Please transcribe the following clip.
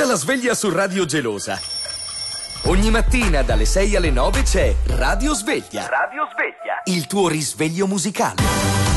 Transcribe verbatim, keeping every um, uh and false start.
Ascolta la sveglia su Radio Gelosa. Ogni mattina dalle sei alle nove c'è Radio Sveglia. Radio Sveglia. Il tuo risveglio musicale.